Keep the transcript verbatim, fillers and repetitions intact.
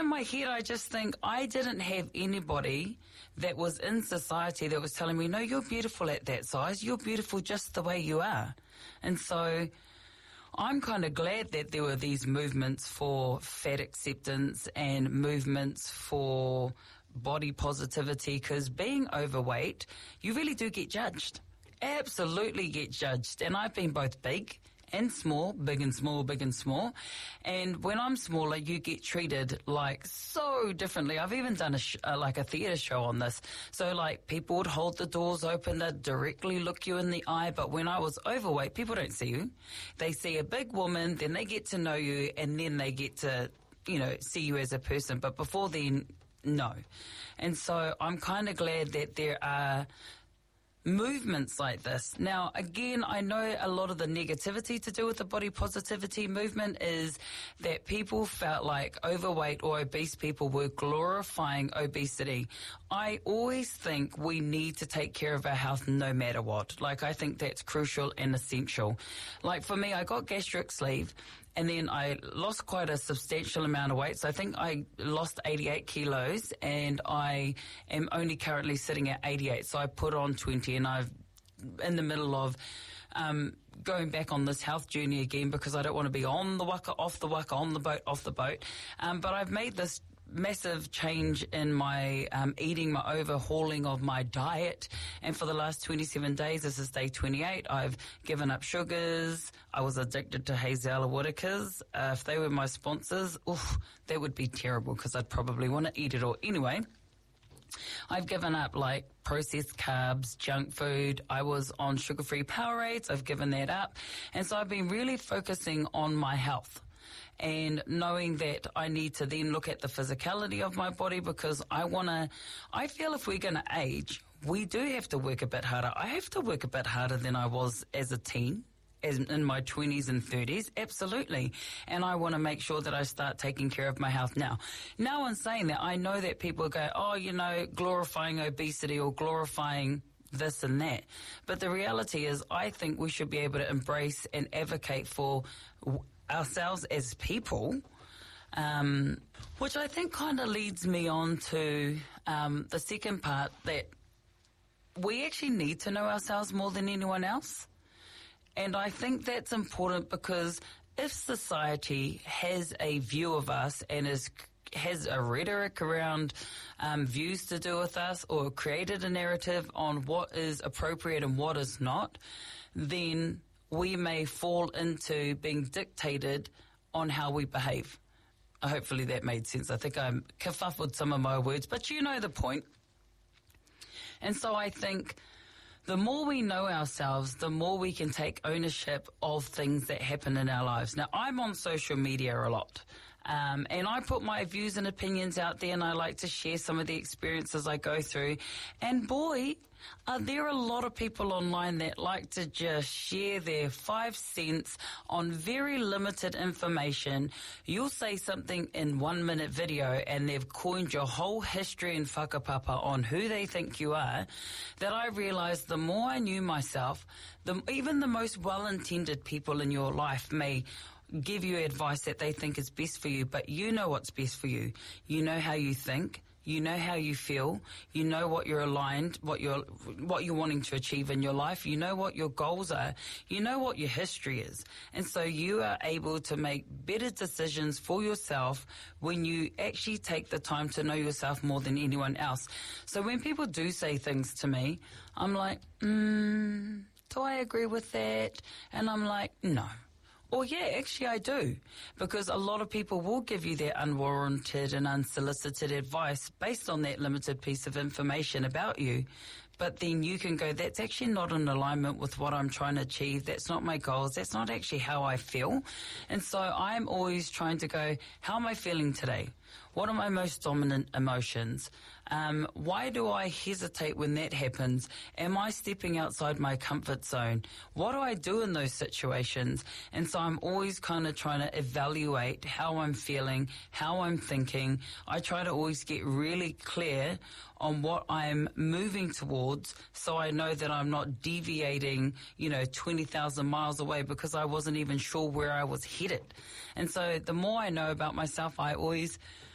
in my head, I just think I didn't have anybody that was in society that was telling me, no, you're beautiful at that size. You're beautiful just the way you are. And so I'm kind of glad that there were these movements for fat acceptance and movements for body positivity, because being overweight, you really do get judged. Absolutely get judged. And I've been both big and small, big and small, big and small. And when I'm smaller, you get treated like so differently. I've even done a sh- uh, like a theatre show on this. So like people would hold the doors open, they'd directly look you in the eye. But when I was overweight, people don't see you. They see a big woman, then they get to know you, and then they get to, you know, see you as a person. But before then, no. And so I'm kind of glad that there are movements like this. Now, again, I know a lot of the negativity to do with the body positivity movement is that people felt like overweight or obese people were glorifying obesity. I always think we need to take care of our health no matter what. Like, I think that's crucial and essential. Like, for me, I got gastric sleeve, and then I lost quite a substantial amount of weight. So I think I lost eighty-eight kilos, and I am only currently sitting at eighty-eight. So I put on twenty, and I've in the middle of um, going back on this health journey again, because I don't want to be on the waka, off the waka, on the boat, off the boat. Um, but I've made this massive change in my um, eating, my overhauling of my diet. And for the last twenty-seven days, this is day twenty-eight, I've given up sugars. I was addicted to Hazella Whitakers. Uh, if they were my sponsors, oof, that would be terrible, because I'd probably want to eat it all. Anyway, I've given up like processed carbs, junk food. I was on sugar-free Powerades. I've given that up. And so I've been really focusing on my health, and knowing that I need to then look at the physicality of my body, because I want to, I feel if we're going to age, we do have to work a bit harder. I have to work a bit harder than I was as a teen, as in my twenties and thirties, absolutely. And I want to make sure that I start taking care of my health now. Now, in saying that, I know that people go, oh, you know, glorifying obesity or glorifying this and that. But the reality is, I think we should be able to embrace and advocate for ourselves as people, um, which I think kind of leads me on to um, the second part, that we actually need to know ourselves more than anyone else. And I think that's important, because if society has a view of us and is has a rhetoric around um, views to do with us, or created a narrative on what is appropriate and what is not, then we may fall into being dictated on how we behave. Hopefully that made sense. I think I kerfuffled some of my words, but you know the point. And so I think the more we know ourselves, the more we can take ownership of things that happen in our lives. Now, I'm on social media a lot. Um, and I put my views and opinions out there, and I like to share some of the experiences I go through. And boy, are there a lot of people online that like to just share their five cents on very limited information. You'll say something in one minute video, and they've coined your whole history and whakapapa on who they think you are, that I realized the more I knew myself, the, even the most well-intended people in your life may give you advice that they think is best for you, but you know what's best for you. You know how you think. You know how you feel. You know what you're aligned, what you're, what you're wanting to achieve in your life. You know what your goals are. You know what your history is. And so you are able to make better decisions for yourself when you actually take the time to know yourself more than anyone else. So when people do say things to me, I'm like, mm, do I agree with that? And I'm like, no. Or yeah, actually I do, because a lot of people will give you their unwarranted and unsolicited advice based on that limited piece of information about you. But then you can go, that's actually not in alignment with what I'm trying to achieve. That's not my goals. That's not actually how I feel. And so I'm always trying to go, how am I feeling today? What are my most dominant emotions? Um, why do I hesitate when that happens? Am I stepping outside my comfort zone? What do I do in those situations? And so I'm always kind of trying to evaluate how I'm feeling, how I'm thinking. I try to always get really clear on what I'm moving towards, so I know that I'm not deviating, you know, twenty thousand miles away because I wasn't even sure where I was headed. And so the more I know about myself, I always